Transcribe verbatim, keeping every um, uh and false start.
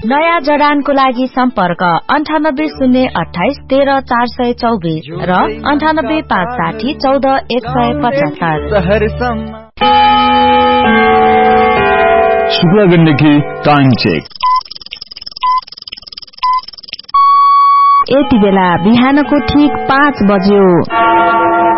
नयाँ जडानको लागि सम्पर्क अन्ठानब्बे शून्य अठाइस तेह्र चार सय चौबिस र अन्ठानब्बे पाँच साठी चौध एक सय पचहत्तर। Shukla Gandaki time check. यति बेला बिहानको ठीक पाँच बज्यो।